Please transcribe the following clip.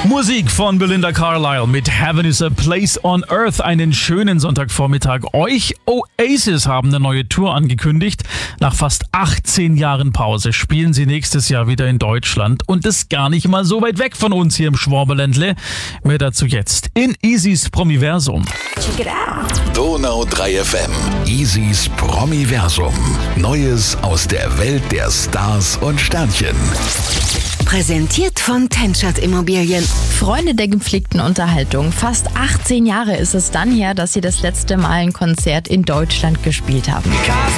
Musik von Belinda Carlisle mit Heaven is a Place on Earth. Einen schönen Sonntagvormittag euch. Oasis haben eine neue Tour angekündigt. Nach fast 18 Jahren Pause spielen sie nächstes Jahr wieder in Deutschland und ist gar nicht mal so weit weg von uns hier im Schwaberländle. Mehr dazu jetzt in Easys Promiversum. Check it out. Donau 3 FM. Easys Promiversum. Neues aus der Welt der Stars und Sternchen. Präsentiert von Tenschert Immobilien. Freunde der gepflegten Unterhaltung. Fast 18 Jahre ist es dann her, dass sie das letzte Mal ein Konzert in Deutschland gespielt haben.